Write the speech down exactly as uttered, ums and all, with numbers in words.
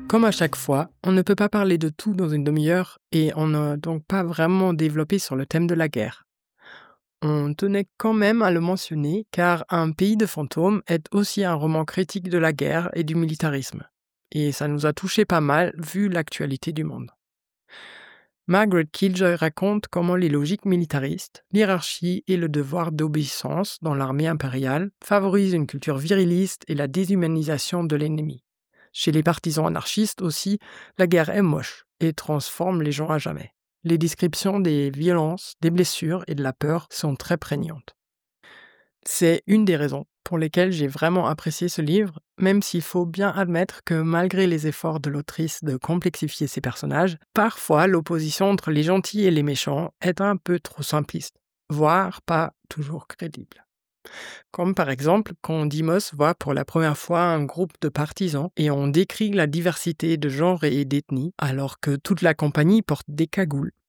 Comme à chaque fois, on ne peut pas parler de tout dans une demi-heure et on n'a donc pas vraiment développé sur le thème de la guerre. On tenait quand même à le mentionner car Un pays de fantômes est aussi un roman critique de la guerre et du militarisme. Et ça nous a touché pas mal vu l'actualité du monde. Margaret Killjoy raconte comment les logiques militaristes, l'hierarchie et le devoir d'obéissance dans l'armée impériale favorisent une culture viriliste et la déshumanisation de l'ennemi. Chez les partisans anarchistes aussi, la guerre est moche et transforme les gens à jamais. Les descriptions des violences, des blessures et de la peur sont très prégnantes. C'est une des raisons pour lesquelles j'ai vraiment apprécié ce livre, même s'il faut bien admettre que malgré les efforts de l'autrice de complexifier ses personnages, parfois l'opposition entre les gentils et les méchants est un peu trop simpliste, voire pas toujours crédible. Comme par exemple quand Dimos voit pour la première fois un groupe de partisans et on décrit la diversité de genres et d'ethnies alors que toute la compagnie porte des cagoules.